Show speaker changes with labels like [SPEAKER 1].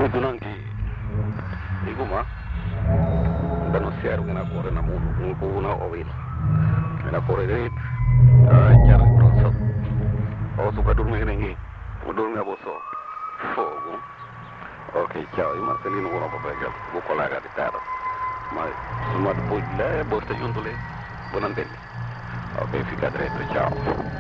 [SPEAKER 1] Dunangi, iguma, dano siaru gana kore na munu, unku na owil, gana kore deit, jar bronso, o suka durmi nengi, durmi aboso, fogo. Ok, ciao, io Marcelino buono papà, buco la di terra, ma insomma poi lei borta giunto lei, buon antenni. Ok, fica dritto, ciao.